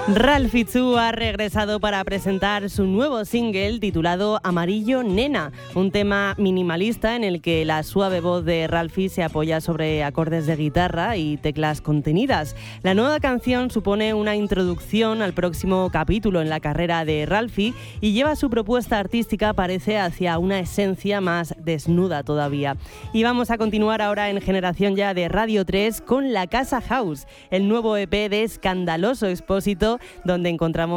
Ralph Fitzhugh ha regresado para presentar su nuevo single titulado Amarillo Nena, un tema minimalista en el que la suave voz de Ralphie se apoya sobre acordes de guitarra y teclas contenidas. La nueva canción supone una introducción al próximo capítulo en la carrera de Ralphie y lleva su propuesta artística, parece, hacia una esencia más desnuda todavía. Y vamos a continuar ahora en Generación Ya de Radio 3 con La Casa House, el nuevo EP de Escandaloso Expósito, donde encontramos